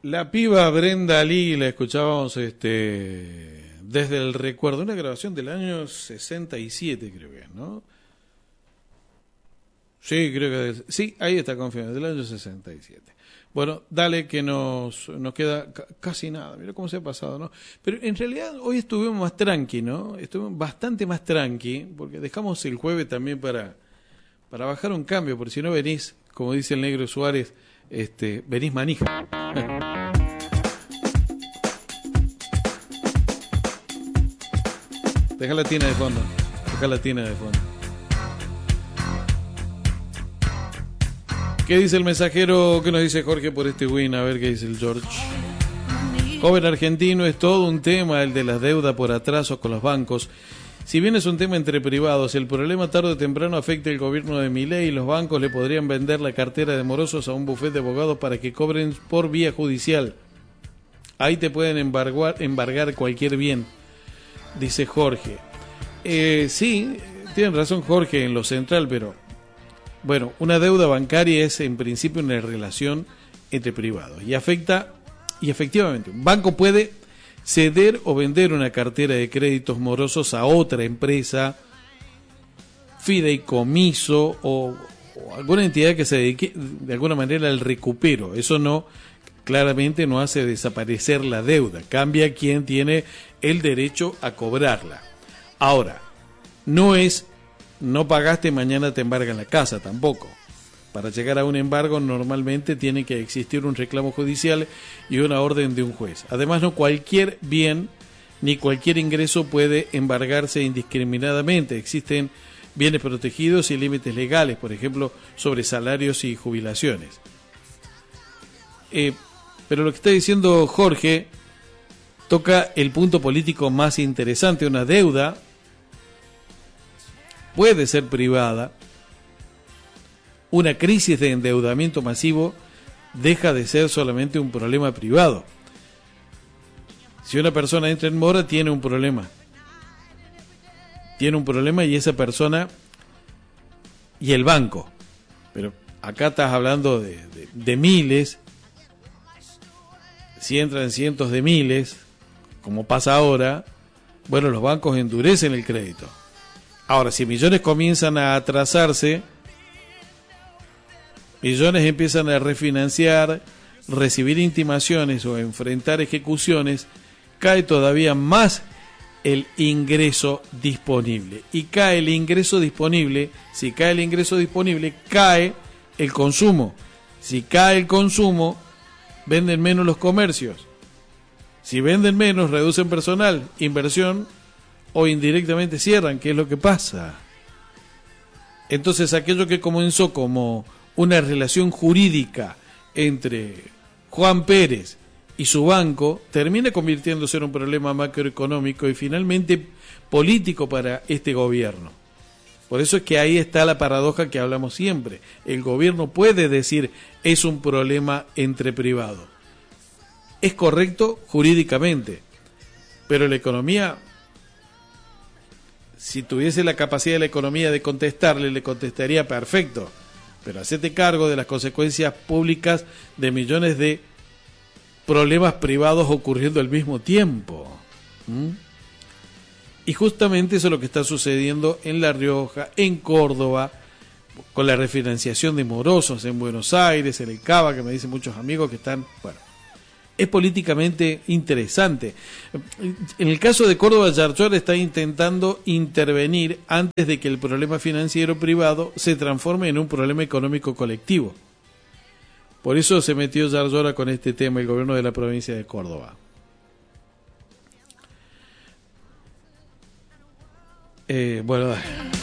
La piba Brenda Lee, la escuchábamos desde el recuerdo, una grabación del año 67 creo que es, ¿no? Sí, creo que sí, ahí está confirmado, del año 67. Bueno, dale que nos queda casi nada, mira cómo se ha pasado, ¿no? Pero en realidad hoy estuvimos más tranqui, ¿no? Estuvimos bastante más tranqui, porque dejamos el jueves también para bajar un cambio, porque si no venís, como dice el negro Suárez, venís manija. Deja la tina de fondo, deja la tina de fondo. ¿Qué dice el mensajero? ¿Qué nos dice Jorge por este win? A ver qué dice el George. Joven argentino, es todo un tema el de las deudas por atrasos con los bancos. Si bien es un tema entre privados, el problema tarde o temprano afecta al gobierno de Milei y los bancos le podrían vender la cartera de morosos a un bufete de abogados para que cobren por vía judicial. Ahí te pueden embargar cualquier bien, dice Jorge. Sí, tienen razón Jorge en lo central, pero bueno, una deuda bancaria es en principio una relación entre privados y afecta, y efectivamente, un banco puede ceder o vender una cartera de créditos morosos a otra empresa, fideicomiso o alguna entidad que se dedique de alguna manera al recupero. Eso no, claramente no hace desaparecer la deuda, cambia quien tiene el derecho a cobrarla. Ahora, no pagaste, mañana te embargan la casa tampoco. Para llegar a un embargo normalmente tiene que existir un reclamo judicial y una orden de un juez. Además, no cualquier bien ni cualquier ingreso puede embargarse indiscriminadamente. Existen bienes protegidos y límites legales, por ejemplo, sobre salarios y jubilaciones. Pero lo que está diciendo Jorge toca el punto político más interesante. Una deuda puede ser privada. Una crisis de endeudamiento masivo deja de ser solamente un problema privado. Si una persona entra en mora, tiene un problema. Tiene un problema y esa persona y el banco. Pero acá estás hablando de miles. Si entran cientos de miles, como pasa ahora, bueno, los bancos endurecen el crédito. Ahora, si millones comienzan a atrasarse, millones empiezan a refinanciar, recibir intimaciones o enfrentar ejecuciones, cae todavía más el ingreso disponible. Y cae el ingreso disponible, si cae el ingreso disponible, cae el consumo. Si cae el consumo, venden menos los comercios. Si venden menos, reducen personal, inversión o indirectamente cierran, que es lo que pasa. Entonces, aquello que comenzó como una relación jurídica entre Juan Pérez y su banco termina convirtiéndose en un problema macroeconómico y finalmente político para este gobierno. Por eso es que ahí está la paradoja que hablamos siempre. El gobierno puede decir es un problema entre privados. Es correcto jurídicamente, pero la economía, si tuviese la capacidad de la economía de contestarle, le contestaría perfecto. Pero hacete cargo de las consecuencias públicas de millones de problemas privados ocurriendo al mismo tiempo. Y justamente eso es lo que está sucediendo en La Rioja, en Córdoba, con la refinanciación de morosos en Buenos Aires, en el Cava, que me dicen muchos amigos que están, bueno, es políticamente interesante. En el caso de Córdoba, Yarchor está intentando intervenir antes de que el problema financiero privado se transforme en un problema económico colectivo. Por eso se metió Yarchor con este tema, el gobierno de la provincia de Córdoba. Bueno,